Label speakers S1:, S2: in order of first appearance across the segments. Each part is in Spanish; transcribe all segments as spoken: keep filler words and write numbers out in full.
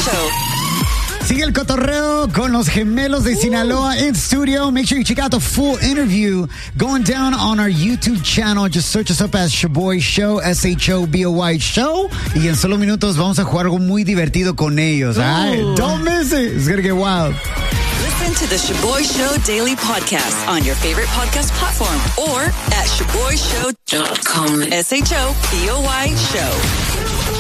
S1: Show.
S2: Sigue el cotorreo con los gemelos de Sinaloa in studio. Make sure you check out the full interview going down on our YouTube channel. Just search us up as Shoboy Show, S H O B O Y Show. Y en solo minutos vamos a jugar algo muy divertido con ellos. Right? Don't miss it. It's gonna get wild.
S1: Listen to the Shoboy Show Daily Podcast on your favorite podcast platform or at shoboy show dot com. S H O B O Y Show.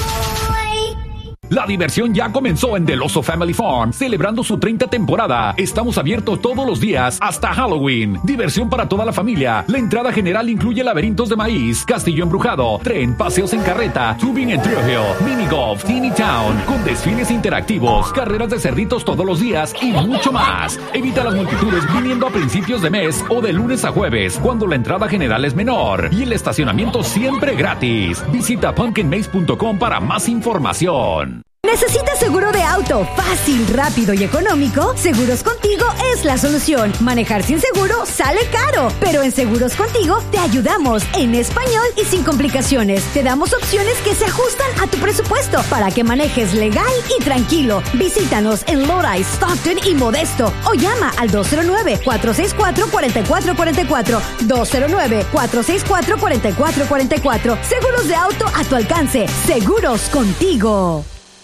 S3: La diversión ya comenzó en Del Oso Family Farm, celebrando su treinta temporada. Estamos abiertos todos los días hasta Halloween. Diversión para toda la familia. La entrada general incluye laberintos de maíz, castillo embrujado, tren, paseos en carreta, tubing en Trio Hill, mini golf, Teeny Town, con desfiles interactivos, carreras de cerditos todos los días y mucho más. Evita las multitudes viniendo a principios de mes o de lunes a jueves, cuando la entrada general es menor y el estacionamiento siempre gratis. Visita pumpkin maze punto com para más información.
S4: ¿Necesitas seguro de auto fácil, rápido y económico? Seguros Contigo es la solución. Manejar sin seguro sale caro, pero en Seguros Contigo te ayudamos en español y sin complicaciones. Te damos opciones que se ajustan a tu presupuesto para que manejes legal y tranquilo. Visítanos en Lodi, Stockton y Modesto o llama al dos cero nueve, cuatro seis cuatro, cuatro cuatro cuatro cuatro, dos cero nueve, cuatro seis cuatro, cuatro cuatro cuatro cuatro. Seguros de auto a tu alcance. Seguros Contigo.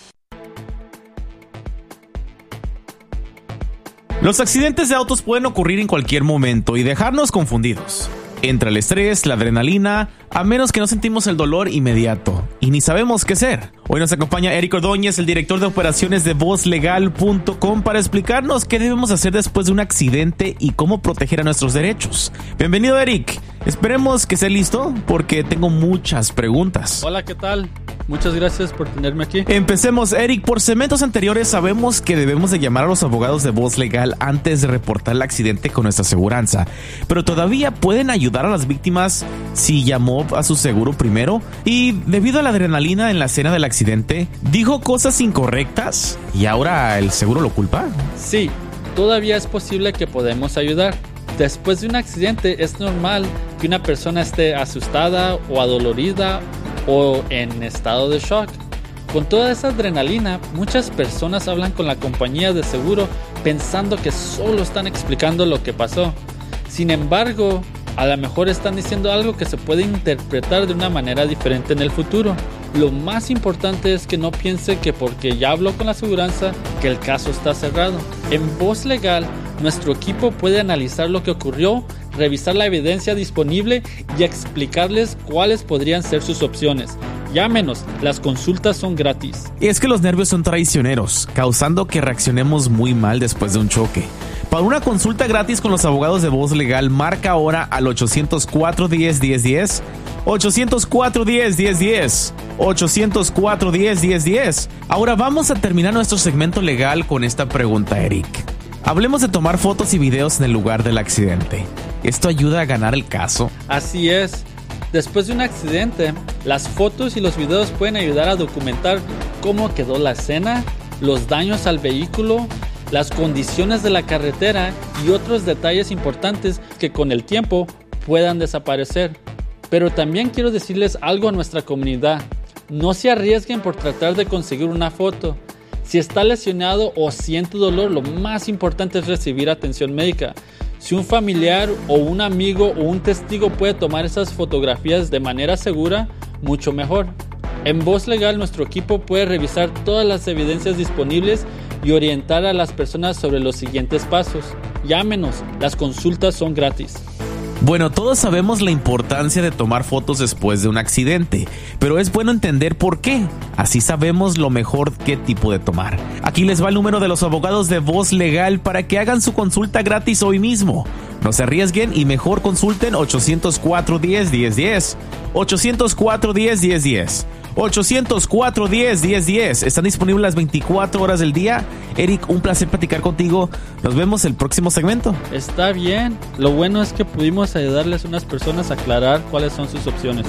S5: Los accidentes de autos pueden ocurrir en cualquier momento y dejarnos confundidos. Entra el estrés, la adrenalina, a menos que no sentimos el dolor inmediato y ni sabemos qué hacer. Hoy nos acompaña Eric Ordóñez, el director de operaciones de voz legal punto com, para explicarnos qué debemos hacer después de un accidente y cómo proteger a nuestros derechos. Bienvenido, Eric. Esperemos que esté listo porque tengo muchas preguntas.
S6: Hola, ¿qué tal? Muchas gracias por tenerme aquí.
S5: Empecemos, Eric. Por segmentos anteriores sabemos que debemos de llamar a los abogados de voz legal antes de reportar el accidente con nuestra aseguranza, pero todavía pueden ayudar a las víctimas si llamó a su seguro primero y debido a la adrenalina en la escena del accidente, dijo cosas incorrectas y ahora el seguro lo culpa.
S6: Sí, todavía es posible que podemos ayudar. Después de un accidente es normal que una persona esté asustada o adolorida o en estado de shock. Con toda esa adrenalina, muchas personas hablan con la compañía de seguro pensando que solo están explicando lo que pasó. Sin embargo, a lo mejor están diciendo algo que se puede interpretar de una manera diferente en el futuro. Lo más importante es que no piense que porque ya habló con la aseguranza que el caso está cerrado. En Voz Legal, nuestro equipo puede analizar lo que ocurrió, revisar la evidencia disponible y explicarles cuáles podrían ser sus opciones. Llámenos, las consultas son gratis.
S5: Y es que los nervios son traicioneros, causando que reaccionemos muy mal después de un choque. Para una consulta gratis con los abogados de Voz Legal, marca ahora al ochocientos cuatro, diez, diez, diez, ochocientos cuatro, diez, diez, diez, ochocientos cuatro, diez, diez, diez. Ahora vamos a terminar nuestro segmento legal con esta pregunta, Eric. Hablemos de tomar fotos y videos en el lugar del accidente. ¿Esto ayuda a ganar el caso?
S6: Así es. Después de un accidente, las fotos y los videos pueden ayudar a documentar cómo quedó la escena, los daños al vehículo, las condiciones de la carretera y otros detalles importantes que con el tiempo puedan desaparecer. Pero también quiero decirles algo a nuestra comunidad. No se arriesguen por tratar de conseguir una foto. Si está lesionado o siente dolor, lo más importante es recibir atención médica. Si un familiar o un amigo o un testigo puede tomar esas fotografías de manera segura, mucho mejor. En Voz Legal, nuestro equipo puede revisar todas las evidencias disponibles y orientar a las personas sobre los siguientes pasos. Llámenos, las consultas son gratis.
S5: Bueno, todos sabemos la importancia de tomar fotos después de un accidente, pero es bueno entender por qué. Así sabemos lo mejor qué tipo de tomar. Aquí les va el número de los abogados de Voz Legal para que hagan su consulta gratis hoy mismo. No se arriesguen y mejor consulten ochocientos cuatro, diez, diez, diez, ochocientos cuatro, diez, diez, diez, ochocientos cuatro, diez, diez, diez. Están disponibles las veinticuatro horas del día. Eric, un placer platicar contigo. Nos vemos el próximo segmento.
S6: Está bien. Lo bueno es que pudimos ayudarles a unas personas a aclarar cuáles son sus opciones.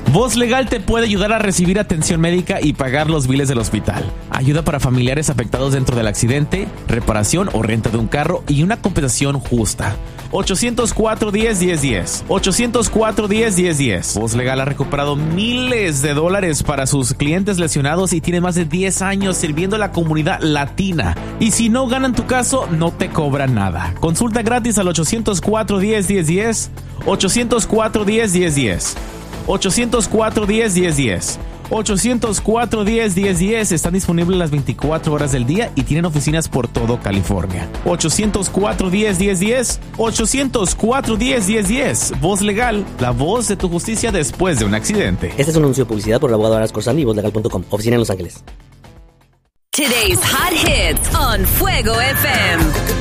S5: Voz Legal te puede ayudar a recibir atención médica y pagar los biles del hospital. Ayuda para familiares afectados dentro del accidente, reparación o renta de un carro y una compensación justa. ochocientos cuatro, diez, diez, diez. ochocientos cuatro, diez, diez, diez. Voz Legal ha recuperado miles de dólares para sus clientes lesionados y tiene más de diez años sirviendo a la comunidad latina. Y si no ganan tu caso, no te cobran nada. Consulta gratis al ochocientos cuatro, diez, diez, diez. ochocientos cuatro, diez, diez, diez. ochocientos cuatro, diez, diez, diez. ochocientos cuatro, diez, diez, diez. Están disponibles las veinticuatro horas del día y tienen oficinas por todo California. ochocientos cuatro, diez, diez, diez. ochocientos cuatro, diez, diez, diez. Voz Legal, la voz de tu justicia después de un accidente.
S7: Este es un anuncio de publicidad por el abogado Aras Corsani y voz legal punto com. Oficina en Los Ángeles.
S1: Today's hot hits on Fuego F M.